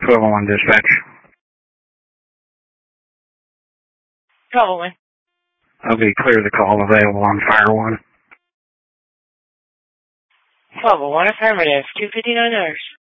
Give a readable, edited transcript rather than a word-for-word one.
1201 dispatch. Probably. Okay, clear the call available on Fire 1. 1201 affirmative, $259.